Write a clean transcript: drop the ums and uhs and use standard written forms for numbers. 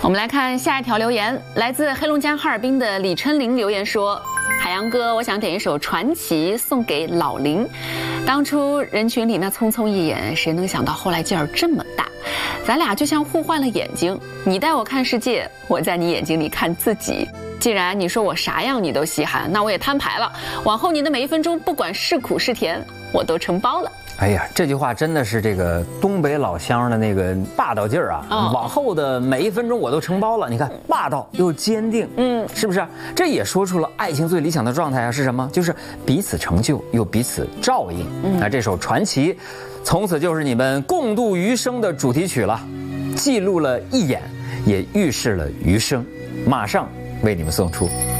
我们来看下一条留言，来自黑龙江哈尔滨的李春林留言说：海洋哥，我想点一首《传奇》送给老林。当初人群里那匆匆一眼，谁能想到后来劲儿这么大？咱俩就像互换了眼睛，你带我看世界，我在你眼睛里看自己。既然你说我啥样你都稀罕，那我也摊牌了。往后你的每一分钟，不管是苦是甜，我都承包了。 哎呀，这句话真的是这个东北老乡的那个霸道劲儿啊！往后的每一分钟我都承包了。你看，霸道又坚定，是不是？这也说出了爱情最理想的状态啊，是什么？就是彼此成就又彼此照应。那这首《传奇》，从此就是你们共度余生的主题曲了，记录了一眼，也预示了余生。马上为你们送出。